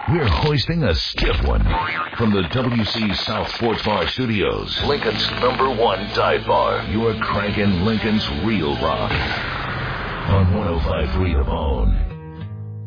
We're hoisting a stiff one from the WC South Sports Bar Studios. Lincoln's #1 dive bar. You're cranking Lincoln's real rock on 105.3 The Bone.